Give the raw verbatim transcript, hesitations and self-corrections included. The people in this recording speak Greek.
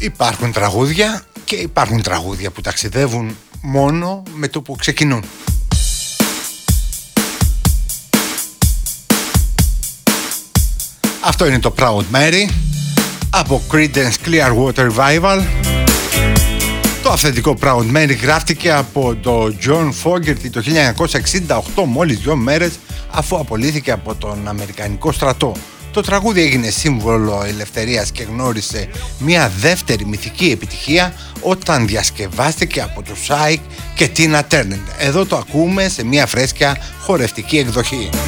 Υπάρχουν τραγούδια και υπάρχουν τραγούδια που ταξιδεύουν μόνο με το που ξεκινούν. Αυτό είναι το Proud Mary από Creedence Clearwater Revival. Το αυθεντικό Proud Mary γράφτηκε από τον John Fogerty το χίλια εννιακόσια εξήντα οκτώ, μόλις δύο μέρες αφού απολύθηκε από τον Αμερικανικό στρατό. Το τραγούδι έγινε σύμβολο ελευθερίας και γνώρισε μια δεύτερη μυθική επιτυχία όταν διασκευάστηκε από τους Psy και Tina Turner. Εδώ το ακούμε σε μια φρέσκια χορευτική εκδοχή.